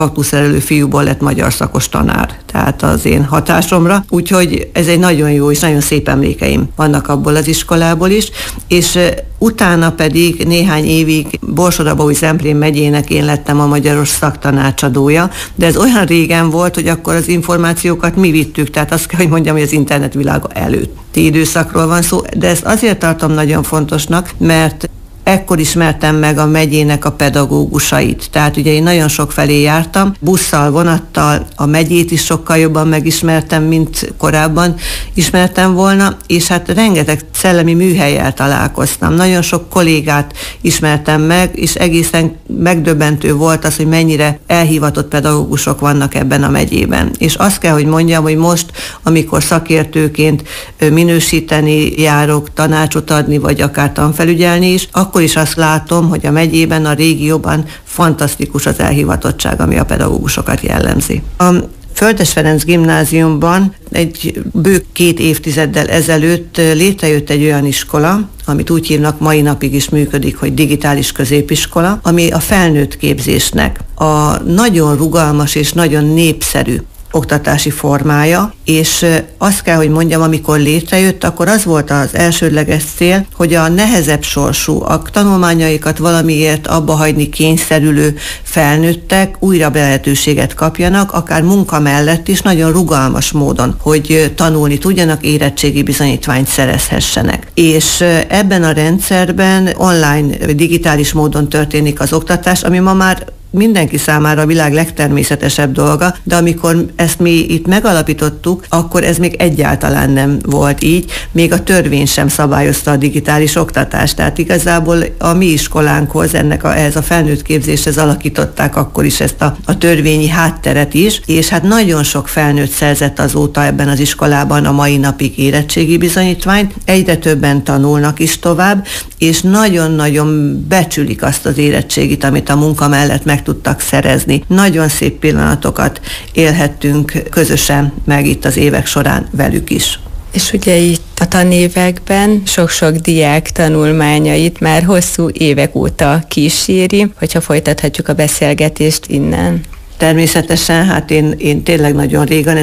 aktuszerelő fiúból lett magyar szakos tanár, tehát az én hatásomra. Úgyhogy ez egy nagyon jó és nagyon szép emlékeim vannak abból az iskolából is, és utána pedig néhány évig Borsod-Abaúj-Zemplén megyének én lettem a magyaros szaktanácsadója, de ez olyan régen volt, hogy akkor az információkat mi vittük, tehát azt kell, hogy mondjam, hogy az internet világa előtti időszakról van szó, de ezt azért tartom nagyon fontosnak, mert ekkor ismertem meg a megyének a pedagógusait. Tehát ugye én nagyon sok felé jártam, busszal, vonattal, a megyét is sokkal jobban megismertem, mint korábban ismertem volna, és hát rengeteg szellemi műhellyel találkoztam. Nagyon sok kollégát ismertem meg, és egészen megdöbbentő volt az, hogy mennyire elhivatott pedagógusok vannak ebben a megyében. És azt kell, hogy mondjam, hogy most, amikor szakértőként minősíteni járok, tanácsot adni, vagy akár tanfelügyelni is, akkor is azt látom, hogy a megyében, a régióban fantasztikus az elhivatottság, ami a pedagógusokat jellemzi. A Földes Ferenc gimnáziumban egy bő 2 évtizeddel ezelőtt létrejött egy olyan iskola, amit úgy hívnak, mai napig is működik, hogy digitális középiskola, ami a felnőtt képzésnek a nagyon rugalmas és nagyon népszerű oktatási formája, és azt kell, hogy mondjam, amikor létrejött, akkor az volt az elsődleges cél, hogy a nehezebb sorsú, a tanulmányaikat valamiért abba hagyni kényszerülő felnőttek újra lehetőséget kapjanak, akár munka mellett is nagyon rugalmas módon, hogy tanulni tudjanak, érettségi bizonyítványt szerezhessenek. És ebben a rendszerben online, digitális módon történik az oktatás, ami ma már mindenki számára a világ legtermészetesebb dolga, de amikor ezt mi itt megalapítottuk, akkor ez még egyáltalán nem volt így, még a törvény sem szabályozta a digitális oktatást, tehát igazából a mi iskolánkhoz, ehhez a felnőtt képzéshez alakították akkor is ezt a törvényi hátteret is, és hát nagyon sok felnőtt szerzett azóta ebben az iskolában a mai napig érettségi bizonyítványt, egyre többen tanulnak is tovább, és nagyon-nagyon becsülik azt az érettségit, amit a munka mellett meg tudtak szerezni. Nagyon szép pillanatokat élhettünk közösen meg itt az évek során velük is. És ugye itt a tanévekben sok-sok diák tanulmányait már hosszú évek óta kíséri, hogyha folytathatjuk a beszélgetést innen. Természetesen, hát én tényleg nagyon régen,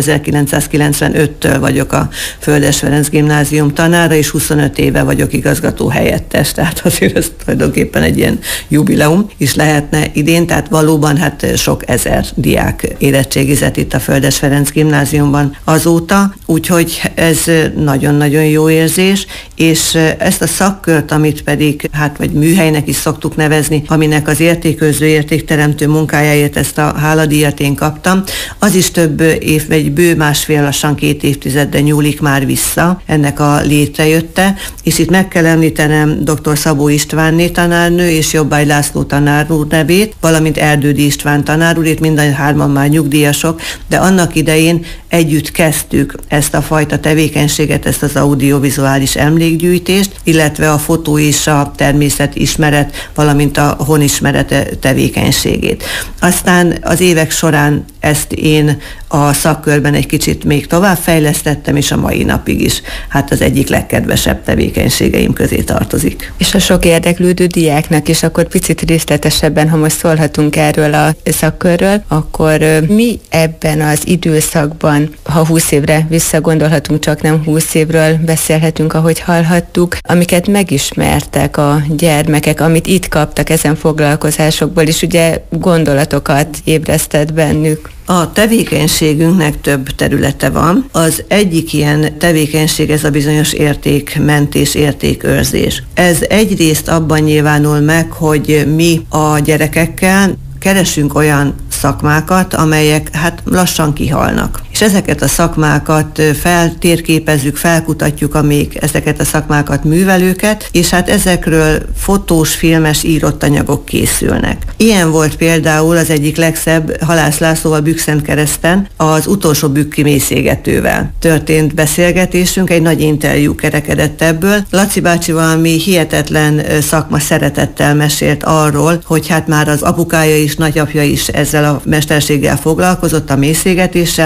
1995-től vagyok a Földes Ferenc gimnázium tanára, és 25 éve vagyok igazgató helyettes, tehát azért ez tulajdonképpen egy ilyen jubileum is lehetne idén, tehát valóban hát sok ezer diák érettségizett itt a Földes Ferenc gimnáziumban azóta, úgyhogy ez nagyon-nagyon jó érzés, és ezt a szakkört, amit pedig vagy műhelynek is szoktuk nevezni, aminek az értéköző, értékteremtő munkájáért ezt a háladíjat én kaptam, az is több év, egy bő másfél, lassan 2 évtizedre nyúlik már vissza ennek a létrejötte, és itt meg kell említenem dr. Szabó Istvánné tanárnő és Jobbágy László tanár úr nevét, valamint Erdődi István tanár úr, itt mind a hárman már nyugdíjasok, de annak idején együtt kezdtük ezt a fajta tevékenységet, ezt az audiovizuális emlékgyűjtést, illetve a fotó és a természetismeret, valamint a honismeret tevékenységét. Aztán az évek során ezt én a szakkörben egy kicsit még továbbfejlesztettem, és a mai napig is hát az egyik legkedvesebb tevékenységeim közé tartozik. És a sok érdeklődő diáknak is akkor picit részletesebben, ha most szólhatunk erről a szakkörről, akkor mi ebben az időszakban, ha 20 évre visszagondolhatunk, csak nem 20 évről beszélhetünk, ahogy hallhattuk, amiket megismertek a gyermekek, amit itt kaptak ezen foglalkozásokból, és ugye gondolatokat ébresztett bennük. A tevékenységünknek több területe van. Az egyik ilyen tevékenység ez a bizonyos értékmentés, értékőrzés. Ez egyrészt abban nyilvánul meg, hogy mi a gyerekekkel keresünk olyan szakmákat, amelyek hát lassan kihalnak. És ezeket a szakmákat feltérképezzük, felkutatjuk, amíg ezeket a szakmákat művelőket, és hát ezekről fotós, filmes, írott anyagok készülnek. Ilyen volt például az egyik legszebb Halász Lászlóval Bükszentkereszten az utolsó bükki mészégetővel történt beszélgetésünk, egy nagy interjú kerekedett ebből. Laci bácsi valami hihetetlen szakma szeretettel mesélt arról, hogy hát már az apukája is, nagyapja is ezzel a mesterséggel foglalkozott, a mészégetéssel, mit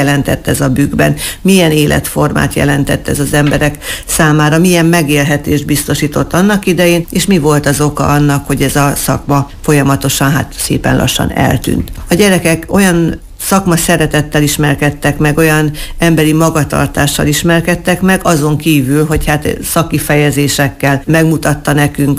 jelentett ez a bükkben, milyen életformát jelentett ez az emberek számára, milyen megélhetést biztosított annak idején, és mi volt az oka annak, hogy ez a szakma folyamatosan, szépen lassan eltűnt. A gyerekek olyan szakma szeretettel ismerkedtek meg, olyan emberi magatartással ismerkedtek meg, azon kívül, hogy szakifejezésekkel megmutatta nekünk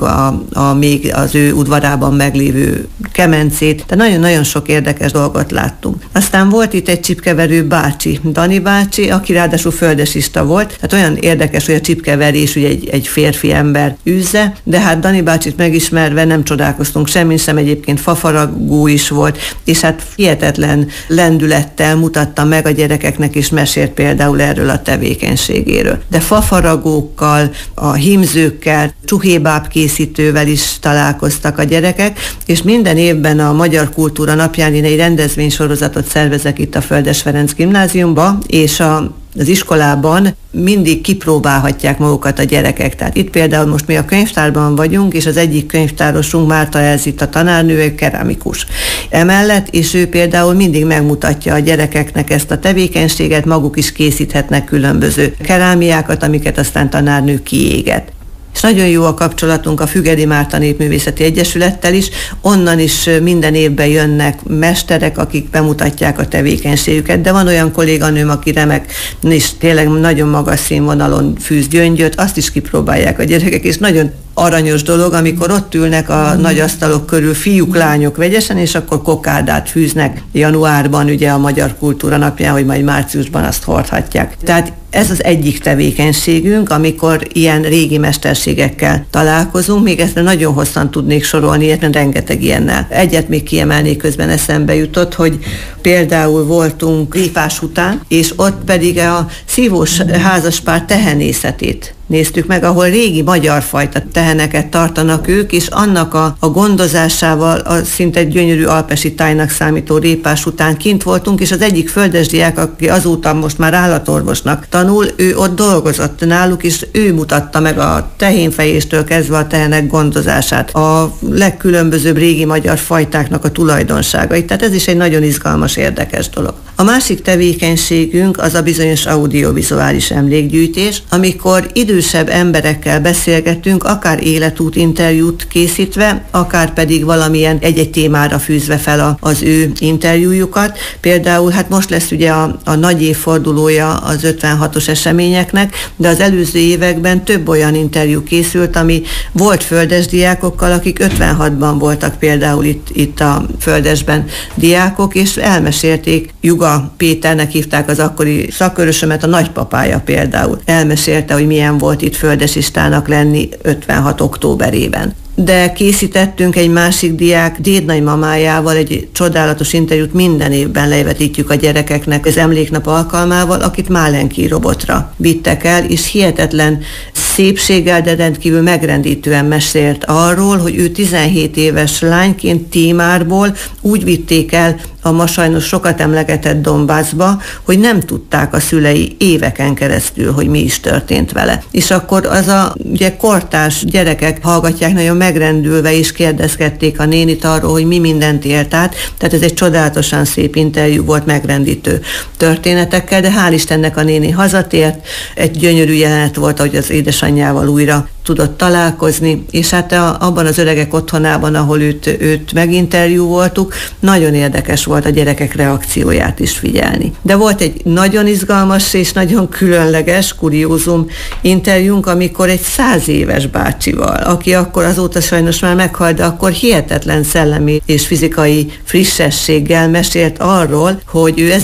még az ő udvarában meglévő kemencét, de nagyon-nagyon sok érdekes dolgot láttunk. Aztán volt itt egy csipkeverő bácsi, Dani bácsi, aki ráadásul földesista volt, tehát olyan érdekes, hogy a csipkeverés ugye egy férfi ember űzze, de Dani bácsit megismerve nem csodálkoztunk semmin sem, egyébként fafaragó is volt, és hihetetlen lendülettel mutatta meg a gyerekeknek, és mesélt például erről a tevékenységéről. De fafaragókkal, a hímzőkkel, csuhébáb készítővel is találkoztak a gyerekek, és minden évben a Magyar Kultúra Napján én egy rendezvénysorozatot szervezek itt a Földes Ferenc Gimnáziumba, és az iskolában mindig kipróbálhatják magukat a gyerekek. Tehát itt például most mi a könyvtárban vagyunk, és az egyik könyvtárosunk, Márta Elzita tanárnő, egy keramikus emellett, és ő például mindig megmutatja a gyerekeknek ezt a tevékenységet, maguk is készíthetnek különböző kerámiákat, amiket aztán tanárnő kiéget. És nagyon jó a kapcsolatunk a Fügedi Márta Népművészeti Egyesülettel is, onnan is minden évben jönnek mesterek, akik bemutatják a tevékenységüket, de van olyan kolléganőm, aki remek, és tényleg nagyon magas színvonalon fűz gyöngyöt, azt is kipróbálják a gyerekek, és nagyon aranyos dolog, amikor ott ülnek a nagy asztalok körül fiúk, lányok vegyesen, és akkor kokádát fűznek januárban, ugye a Magyar Kultúra Napján, hogy majd márciusban azt hordhatják. Tehát ez az egyik tevékenységünk, amikor ilyen régi mesterségekkel találkozunk, még ezt nagyon hosszan tudnék sorolni, illetve rengeteg ilyennel. Egyet még kiemelnék, közben eszembe jutott, hogy például voltunk Répás után, és ott pedig a szívós házaspár tehenészetét néztük meg, ahol régi magyar fajta teheneket tartanak ők, és annak a gondozásával a szinte gyönyörű alpesi tájnak számító Répás után kint voltunk, és az egyik földesdiák, aki azóta most már állatorvosnak tanul, ő ott dolgozott náluk, és ő mutatta meg a tehénfejéstől kezdve a tehenek gondozását, a legkülönbözőbb régi magyar fajtáknak a tulajdonságait. Tehát ez is egy nagyon izgalmas, érdekes dolog. A másik tevékenységünk az a bizonyos audiovizuális emlékgyűjtés, amikor idősebb emberekkel beszélgetünk, akár életút interjút készítve, akár pedig valamilyen egy-egy témára fűzve fel az ő interjújukat. Például most lesz ugye a nagy évfordulója az 56-os eseményeknek, de az előző években több olyan interjú készült, ami volt földes diákokkal, akik 56-ban voltak például itt a Földesben diákok, és elmesélték, Juga Péternek hívták az akkori szakkörösömet, a nagypapája például elmesélte, hogy milyen volt itt földesistának lenni 56. októberében. De készítettünk egy másik diák dédnagymamájával egy csodálatos interjút, minden évben levetítjük a gyerekeknek az emléknap alkalmával, akit Málenki robotra vittek el, és hihetetlen szépséggel, de rendkívül megrendítően mesélt arról, hogy ő 17 éves lányként Tímárból úgy vitték el a ma sajnos sokat emlegetett Donbassba, hogy nem tudták a szülei éveken keresztül, hogy mi is történt vele. És akkor ugye kortárs gyerekek hallgatják nagyon megrendülve, és kérdezgették a nénit arról, hogy mi mindent élt át. Tehát ez egy csodálatosan szép interjú volt, megrendítő történetekkel, de hál' Istennek a néni hazatért, egy gyönyörű jelenet volt, hogy az édesanyjával újra tudott találkozni, és abban az öregek otthonában, ahol őt meginterjú voltuk, nagyon érdekes volt a gyerekek reakcióját is figyelni. De volt egy nagyon izgalmas és nagyon különleges, kuriózum interjúnk, amikor egy 100 éves bácsival, aki akkor azóta sajnos már meghalt, de akkor hihetetlen szellemi és fizikai frissességgel mesélt arról, hogy ő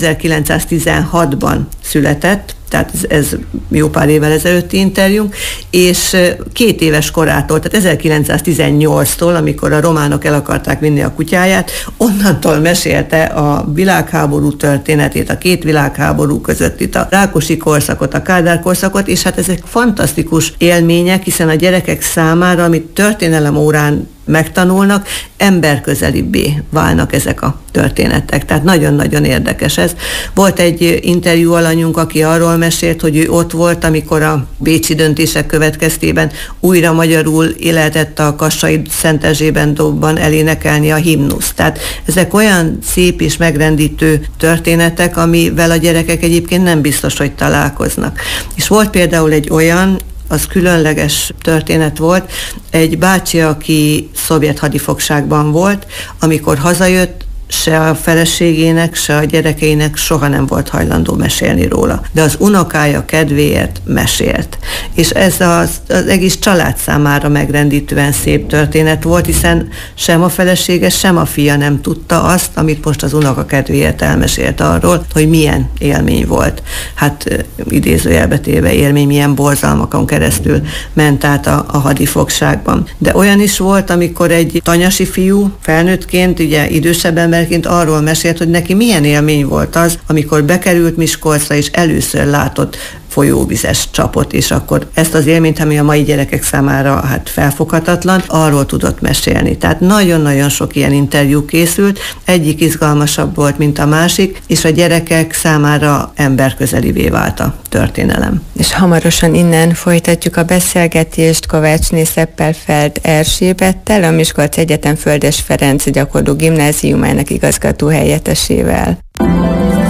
1916-ban született, tehát ez jó pár évvel ezelőtti interjúnk, és 2 éves korától, tehát 1918-tól, amikor a románok el akarták vinni a kutyáját, onnantól mesélte a világháború történetét, a 2 világháború között itt a Rákosi korszakot, a Kádár korszakot, és ezek fantasztikus élmények, hiszen a gyerekek számára, amit történelem órán megtanulnak, emberközelibbé válnak ezek a történetek. Tehát nagyon-nagyon érdekes ez. Volt egy interjú alanyunk, aki arról mesélt, hogy ő ott volt, amikor a bécsi döntések következtében újra magyarul lehetett a Kassai Szent Erzsébet dobban elénekelni a himnuszt. Tehát ezek olyan szép és megrendítő történetek, amivel a gyerekek egyébként nem biztos, hogy találkoznak. És volt például egy olyan, az különleges történet volt, egy bácsi, aki szovjet hadifogságban volt, amikor hazajött, se a feleségének, se a gyerekeinek soha nem volt hajlandó mesélni róla. De az unokája kedvéért mesélt. És ez az egész család számára megrendítően szép történet volt, hiszen sem a felesége, sem a fia nem tudta azt, amit most az unoka kedvéért elmesélt arról, hogy milyen élmény volt. Hát idézőjelbe téve élmény, milyen borzalmakon keresztül ment át a hadifogságban. De olyan is volt, amikor egy tanyasi fiú felnőttként, ugye idősebb ember arról mesélt, hogy neki milyen élmény volt az, amikor bekerült Miskolcra, és először látott folyóvizes csapot, és akkor ezt az élményt, ami a mai gyerekek számára hát felfoghatatlan, arról tudott mesélni. Tehát nagyon-nagyon sok ilyen interjú készült, egyik izgalmasabb volt, mint a másik, és a gyerekek számára emberközelivé vált a történelem. És hamarosan innen folytatjuk a beszélgetést Kovácsné Szeppelfeld Erzsébettel, a Miskolci Egyetem Földes Ferenc gyakorló gimnáziumának igazgató helyettesével.